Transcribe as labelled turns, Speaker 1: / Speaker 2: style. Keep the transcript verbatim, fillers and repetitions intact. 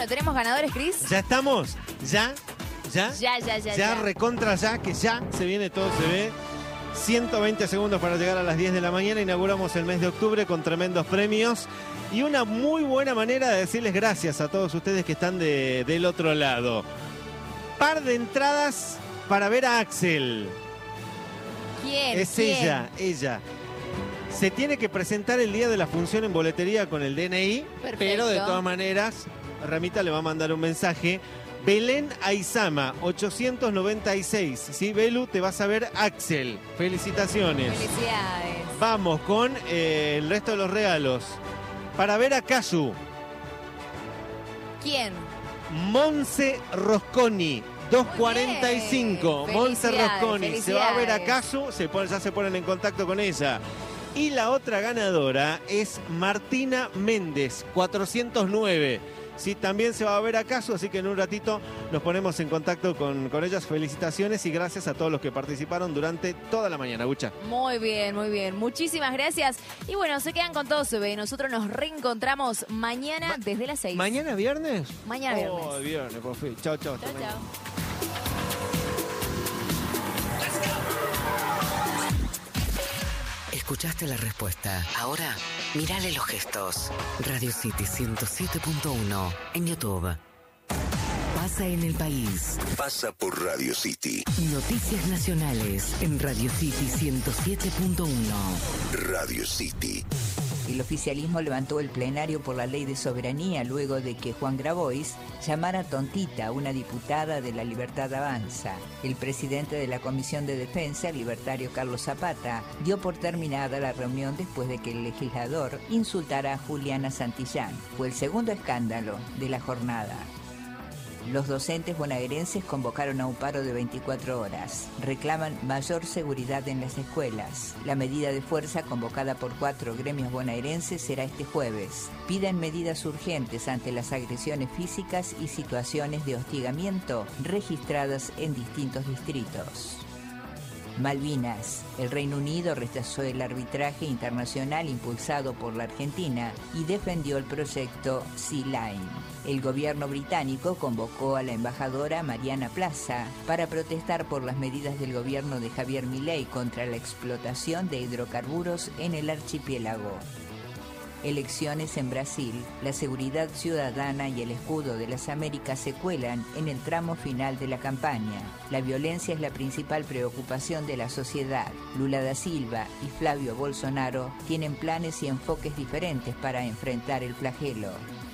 Speaker 1: Bueno, ¿tenemos ganadores, Cris?
Speaker 2: ¿Ya estamos? ¿Ya? ¿Ya?
Speaker 1: Ya, ya, ya.
Speaker 2: Ya,
Speaker 1: ya.
Speaker 2: recontra ya, que ya se viene, todo se ve. ciento veinte segundos para llegar a las diez de la mañana. Inauguramos el mes de octubre con tremendos premios. Y una muy buena manera de decirles gracias a todos ustedes que están de, del otro lado. Par de entradas para ver a Axel.
Speaker 1: ¿Quién?
Speaker 2: Es
Speaker 1: ¿Quién?
Speaker 2: ella, ella. Se tiene que presentar el día de la función en boletería con el D N I,
Speaker 1: Perfecto.
Speaker 2: pero de todas maneras, Ramita le va a mandar un mensaje. Belén Aizama, ochocientos noventa y seis. Sí, Belu, te vas a ver Axel. Felicitaciones.
Speaker 1: Felicidades.
Speaker 2: Vamos con eh, el resto de los regalos. Para ver a Casu,
Speaker 1: ¿Quién?
Speaker 2: Monse Rosconi. dos cuarenta y cinco.
Speaker 1: Muy bien.
Speaker 2: Monse
Speaker 1: Felicidades,
Speaker 2: Rosconi. Se va a ver a
Speaker 1: felicidades.
Speaker 2: Casu, se pone, ya se ponen en contacto con ella. Y la otra ganadora es Martina Méndez, cuatrocientos nueve. Sí, también se va a ver a Casu, así que en un ratito nos ponemos en contacto con, con ellas. Felicitaciones y gracias a todos los que participaron durante toda la mañana, Bucha.
Speaker 1: Muy bien, muy bien. Muchísimas gracias. Y bueno, se quedan con todo, se ve. Nosotros nos reencontramos mañana
Speaker 2: Ma-
Speaker 1: desde las seis.
Speaker 2: ¿Mañana viernes?
Speaker 1: Mañana viernes.
Speaker 2: Oh, viernes, por fin. Chao, chao. hasta
Speaker 1: Chao,
Speaker 2: mañana.
Speaker 1: chao.
Speaker 3: Escuchaste la respuesta. Ahora, mírale los gestos. Radio City ciento siete punto uno en YouTube. Pasa en el país.
Speaker 4: Pasa por Radio City.
Speaker 3: Noticias nacionales en Radio City ciento siete punto uno.
Speaker 4: Radio City.
Speaker 5: El oficialismo levantó el plenario por la ley de soberanía luego de que Juan Grabois llamara tontita a una diputada de La Libertad Avanza. El presidente de la Comisión de Defensa, el libertario Carlos Zapata, dio por terminada la reunión después de que el legislador insultara a Juliana Santillán. Fue el segundo escándalo de la jornada. Los docentes bonaerenses convocaron a un paro de veinticuatro horas. Reclaman mayor seguridad en las escuelas. La medida de fuerza convocada por cuatro gremios bonaerenses será este jueves. Piden medidas urgentes ante las agresiones físicas y situaciones de hostigamiento registradas en distintos distritos. Malvinas. El Reino Unido rechazó el arbitraje internacional impulsado por la Argentina y defendió el proyecto Sea Line. El gobierno británico convocó a la embajadora Mariana Plaza para protestar por las medidas del gobierno de Javier Milei contra la explotación de hidrocarburos en el archipiélago. Elecciones en Brasil. La seguridad ciudadana y el escudo de las Américas se cuelan en el tramo final de la campaña. La violencia es la principal preocupación de la sociedad. Lula da Silva y Flavio Bolsonaro tienen planes y enfoques diferentes para enfrentar el flagelo.